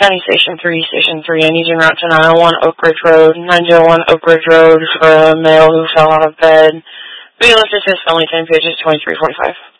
County Station 3, Station 3. I need you en route to 901 Oak Ridge Road. 901 Oak Ridge Road for a male who fell out of bed. Being lifted to only 10 pages, 2345.